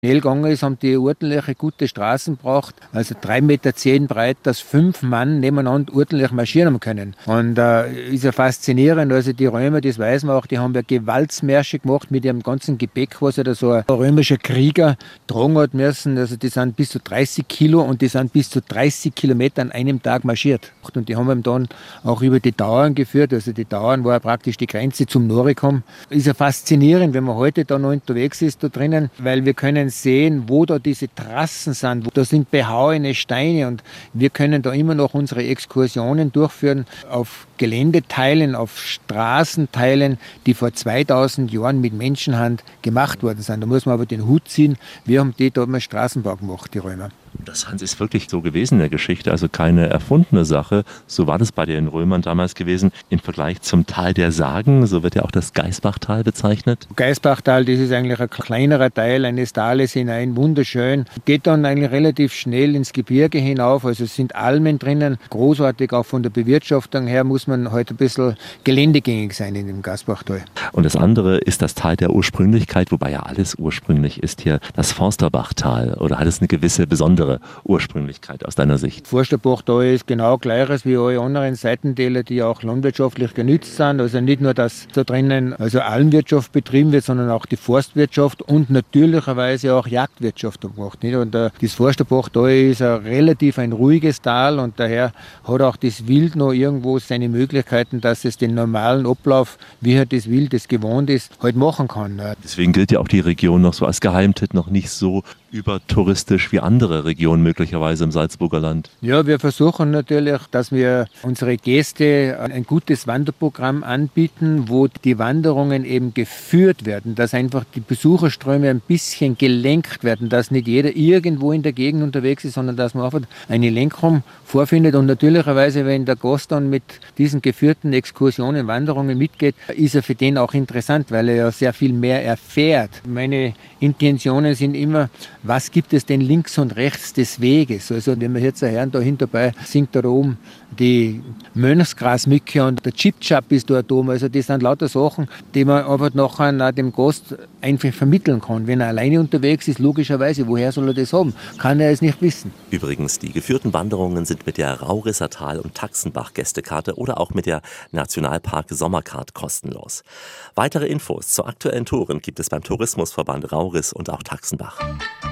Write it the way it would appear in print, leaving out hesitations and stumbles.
schnell gegangen ist, haben die ordentliche, gute Straßen gebracht, also 3,10 Meter breit, dass 5 Mann nebeneinander ordentlich marschieren haben können. Und ist ja faszinierend, also die Römer, das weiß man auch, die haben ja Gewaltsmärsche gemacht mit ihrem ganzen Gepäck, was ja da so ein römischer Krieger tragen hat müssen. Also die sind bis zu 30 Kilo und die sind bis zu 30 Kilometer an einem Tag marschiert. Und die haben ihn dann auch über die Tauern geführt, also die Tauern war praktisch die Grenze zum Noricum. Ist ja faszinierend, wenn man heute da noch unterwegs ist da drinnen, weil wir können sehen, wo da diese Trassen sind. Da sind behauene Steine und wir können da immer noch unsere Exkursionen durchführen auf Geländeteilen, auf Straßenteilen, die vor 2000 Jahren mit Menschenhand gemacht worden sind. Da muss man aber den Hut ziehen. Wir haben die da mal Straßenbau gemacht, die Römer. Das ist wirklich so gewesen in der Geschichte, also keine erfundene Sache. So war das bei den Römern damals gewesen. Im Vergleich zum Tal der Sagen, so wird ja auch das Geißbachtal bezeichnet. Geißbachtal, das ist eigentlich ein kleinerer Teil eines Tales hinein, wunderschön. Geht dann eigentlich relativ schnell ins Gebirge hinauf, also es sind Almen drinnen. Großartig, auch von der Bewirtschaftung her muss man heute ein bisschen geländegängig sein in dem Geißbachtal. Und das andere ist das Tal der Ursprünglichkeit, wobei ja alles ursprünglich ist hier, das Forsterbachtal. Oder hat es eine gewisse besondere Ursprünglichkeit aus deiner Sicht? Forsterbachtal ist genau gleiches wie alle anderen Seitentäler, die auch landwirtschaftlich genützt sind. Also nicht nur, dass da drinnen also Almwirtschaft betrieben wird, sondern auch die Forstwirtschaft und natürlicherweise auch Jagdwirtschaft gemacht. Nicht? Und das Forsterbachtal ist ein ruhiges Tal und daher hat auch das Wild noch irgendwo seine Möglichkeiten, dass es den normalen Ablauf, wie halt das Wild, das gewohnt ist, halt machen kann. Deswegen gilt ja auch die Region noch so als Geheimtipp, noch nicht so übertouristisch wie andere Regionen möglicherweise im Salzburger Land. Ja, wir versuchen natürlich, dass wir unsere Gäste ein gutes Wanderprogramm anbieten, wo die Wanderungen eben geführt werden, dass einfach die Besucherströme ein bisschen gelenkt werden, dass nicht jeder irgendwo in der Gegend unterwegs ist, sondern dass man einfach eine Lenkung vorfindet. Und natürlicherweise, wenn der Gast dann mit diesen geführten Exkursionen, Wanderungen mitgeht, ist er für den auch interessant, weil er ja sehr viel mehr erfährt. Meine Intentionen sind immer, was gibt es denn links und rechts des Weges? Also wenn man jetzt hören, da hinterbei singt da oben die Mönchsgrasmücke und der Chipchap ist dort oben. Also das sind lauter Sachen, die man aber nachher dem Gast einfach vermitteln kann. Wenn er alleine unterwegs ist, logischerweise, woher soll er das haben? Kann er es nicht wissen. Übrigens, die geführten Wanderungen sind mit der Raurisser Tal- und Taxenbach-Gästekarte oder auch mit der Nationalpark Sommercard kostenlos. Weitere Infos zu aktuellen Touren gibt es beim Tourismusverband Rauris und auch Taxenbach.